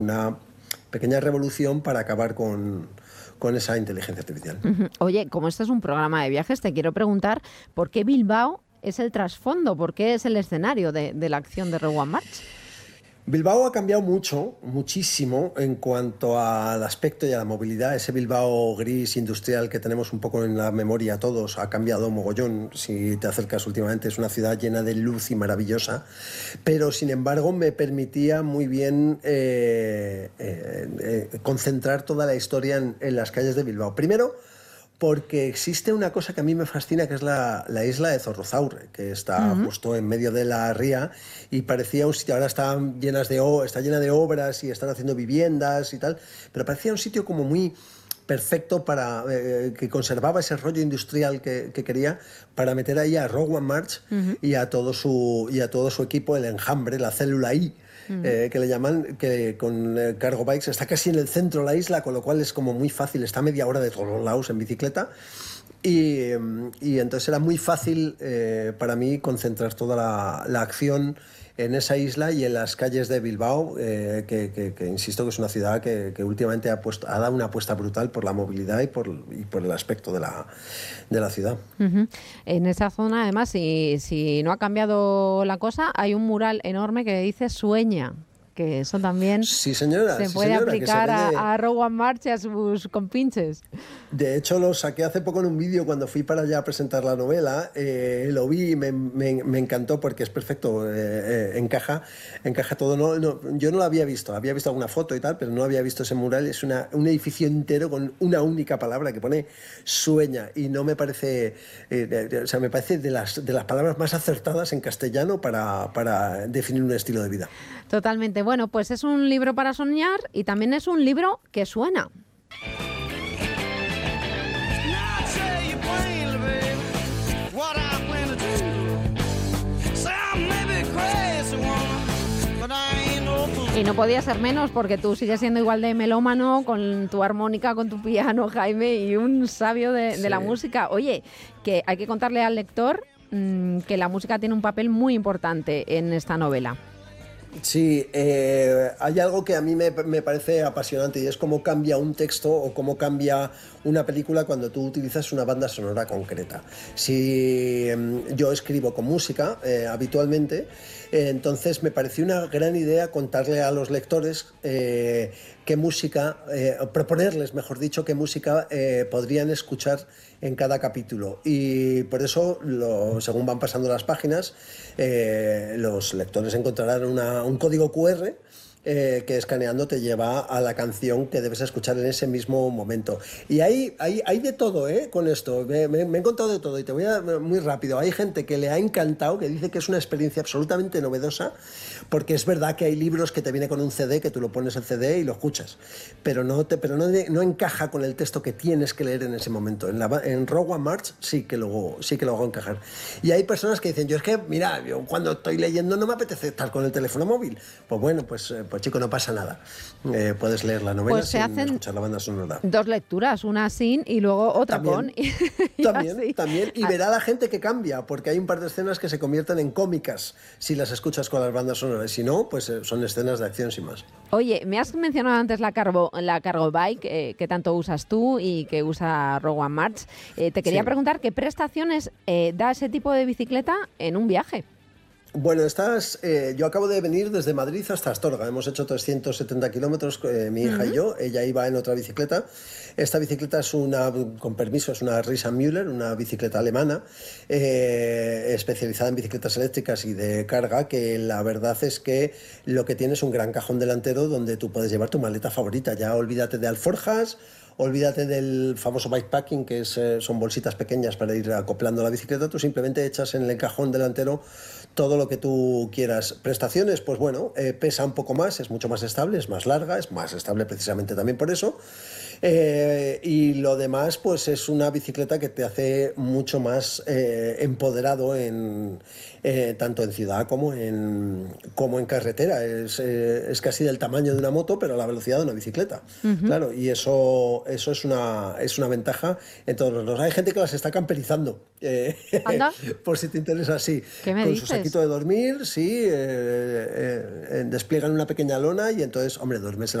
una pequeña revolución para acabar con esa inteligencia artificial. Oye, como este es un programa de viajes, te quiero preguntar por qué Bilbao es el trasfondo, por qué es el escenario de la acción de Rogue One March. Bilbao ha cambiado muchísimo en cuanto al aspecto y a la movilidad. Ese Bilbao gris industrial que tenemos un poco en la memoria todos ha cambiado mogollón. Si te acercas últimamente, es una ciudad llena de luz y maravillosa, pero sin embargo me permitía muy bien concentrar toda la historia en las calles de Bilbao. Primero, porque existe una cosa que a mí me fascina, que es la isla de Zorrozaurre, que está justo en medio de la ría y parecía un sitio, ahora está llena de obras y están haciendo viviendas y tal, pero parecía un sitio como muy perfecto para que conservaba ese rollo industrial que quería para meter ahí a Rogue One March y a todo su equipo, el enjambre, la célula I, que le llaman, que con cargo bikes está casi en el centro de la isla, con lo cual es como muy fácil, está a media hora de todos lados en bicicleta y entonces era muy fácil para mí concentrar toda la acción en esa isla y en las calles de Bilbao, que insisto que es una ciudad que últimamente ha dado una apuesta brutal por la movilidad y por el aspecto de la ciudad. En esa zona, además, si no ha cambiado la cosa, hay un mural enorme que dice Sueña, que eso también sí, señora, se puede aplicar a Rogue One March y a sus compinches. De hecho, lo saqué hace poco en un vídeo cuando fui para allá a presentar la novela. Lo vi y me encantó porque es perfecto, encaja todo. Yo no lo había visto alguna foto y tal, pero no había visto ese mural. Es un edificio entero con una única palabra que pone Sueña, y no me parece, me parece de las palabras más acertadas en castellano para definir un estilo de vida. Totalmente. Bueno, pues es un libro para soñar y también es un libro que suena. Y no podía ser menos, porque tú sigues siendo igual de melómano con tu armónica, con tu piano, Jaime, y un sabio de la música. Oye, que hay que contarle al lector que la música tiene un papel muy importante en esta novela. Sí, hay algo que a mí me parece apasionante, y es cómo cambia un texto o cómo cambia una película cuando tú utilizas una banda sonora concreta. Si yo escribo con música habitualmente, entonces me pareció una gran idea contarle a los lectores qué música, proponerles, mejor dicho, qué música podrían escuchar en cada capítulo. Y por eso, según van pasando las páginas, los lectores encontrarán un código QR que escaneando te lleva a la canción que debes escuchar en ese mismo momento. Y hay de todo, con esto. Me he encontrado de todo, y te voy a muy rápido. Hay gente que le ha encantado, que dice que es una experiencia absolutamente novedosa, porque es verdad que hay libros que te viene con un CD, que tú lo pones el CD y lo escuchas, pero no encaja con el texto que tienes que leer en ese momento. En Rogue One March sí que lo hago encajar. Y hay personas que dicen, yo es que, mira, yo cuando estoy leyendo no me apetece estar con el teléfono móvil. Pues bueno, pues chico, no pasa nada. Puedes leer la novela sin escuchar la banda sonora. Dos lecturas, una sin y luego otra también, con. También. Y verá la gente que cambia, porque hay un par de escenas que se convierten en cómicas si las escuchas con las bandas sonoras. Si no, pues son escenas de acción sin más. Oye, me has mencionado antes la cargo bike, que tanto usas tú y que usa Rogue One March. Te quería preguntar qué prestaciones da ese tipo de bicicleta en un viaje. Bueno, yo acabo de venir desde Madrid hasta Astorga. Hemos hecho 370 kilómetros, mi hija y yo. Ella iba en otra bicicleta. Esta bicicleta es con permiso, es una Riesa Müller, una bicicleta alemana, especializada en bicicletas eléctricas y de carga, que la verdad es que lo que tiene es un gran cajón delantero donde tú puedes llevar tu maleta favorita. Ya olvídate de alforjas, olvídate del famoso bikepacking, que son bolsitas pequeñas para ir acoplando la bicicleta. Tú simplemente echas en el cajón delantero todo lo que tú quieras. Prestaciones, pues bueno, pesa un poco más, es mucho más estable, es más larga, es más estable precisamente también por eso. Y lo demás, pues es una bicicleta que te hace mucho más empoderado tanto en ciudad como en carretera. Es casi del tamaño de una moto, pero a la velocidad de una bicicleta. Claro, y eso es una ventaja en todos los lados. Hay gente que las está camperizando. ¿Anda? Por si te interesa, sí. ¿Qué me con dices? su saquito de dormir, sí, despliegan una pequeña lona y entonces, hombre, duermes en